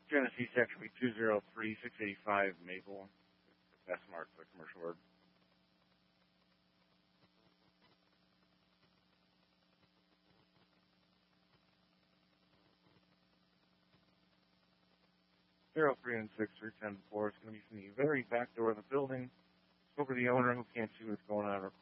Genesee section will be 203-685 Maple. That's marked for commercial word. Zero 3 and 6 310 4. It's going to be from the very back door of the building. Spoke to the owner who can't see what's going on,